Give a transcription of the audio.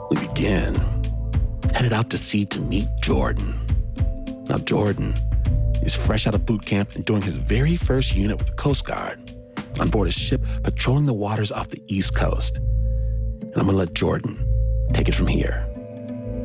We begin, headed out to sea to meet Jordan. Now, Jordan is fresh out of boot camp and doing his very first unit with the Coast Guard on board a ship patrolling the waters off the East Coast. And I'm gonna let Jordan take it from here.